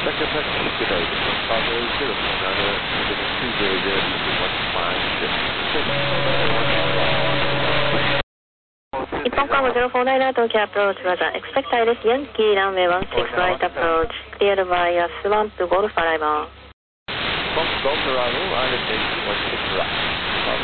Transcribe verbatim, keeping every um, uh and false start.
That's a that's a good idea. Uh, very good. Another two zero zero one five six six one five. 一本カムゼロフォーナイン東京アプローチはexpect high です。ヤンキーランウェイワンシックスライトアプローチ、cleared by a swamp to golf arrival. Golf arrival, island one six right.